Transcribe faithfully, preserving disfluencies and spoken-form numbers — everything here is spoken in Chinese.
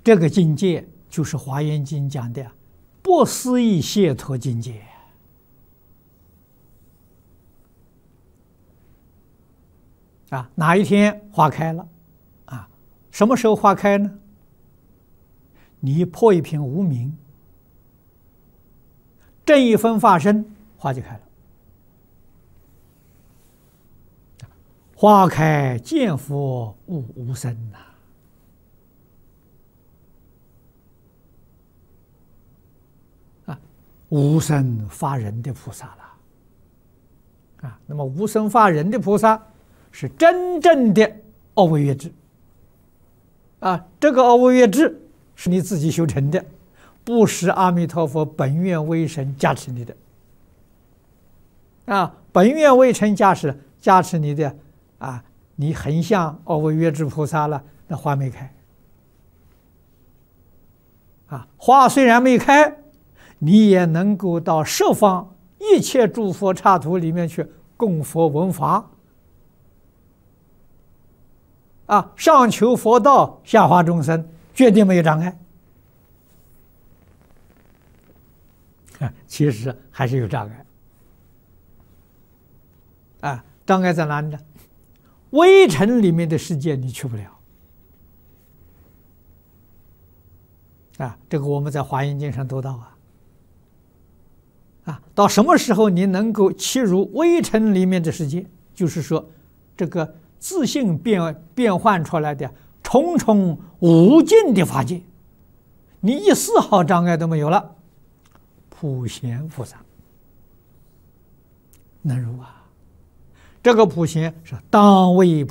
这个境界就是《华严经》讲的不思议解脱境界啊！哪一天花开了啊？什么时候花开呢？你破一品无明，正一分法身，花就开了。花开见佛悟无生呐！啊，无生发人的菩萨了啊。那么无生发人的菩萨是真正的阿惟越致啊。这个阿惟越致是你自己修成的，不是阿弥陀佛本愿威神加持你的啊。本愿威神加持加持你的。啊，你很像阿惟越致菩萨了，那花没开。啊，花虽然没开，你也能够到十方一切诸佛刹土里面去供佛闻法。啊，上求佛道，下化众生，绝对没有障碍。啊，其实还是有障碍。啊，障碍在哪里呢？微尘里面的世界你去不了啊！这个我们在《华严经》上读到啊啊，到什么时候你能够契入微尘里面的世界？就是说，这个自性变变换出来的重重无尽的法界，你一丝毫障碍都没有了。普贤菩萨能入啊！这个普贤是当为